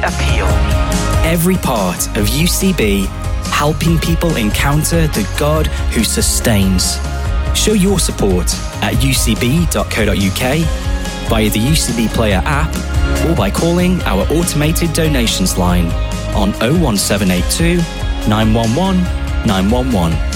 appeal. Every part of UCB, helping people encounter the God who sustains. Show your support at ucb.co.uk, via the UCB Player app, or by calling our automated donations line on 01782 911 911.